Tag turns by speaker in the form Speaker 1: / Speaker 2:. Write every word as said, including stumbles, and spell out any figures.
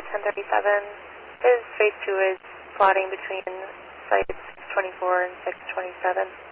Speaker 1: ten thirty-seven. His phase two is plotting between sites six twenty-four and six twenty-seven.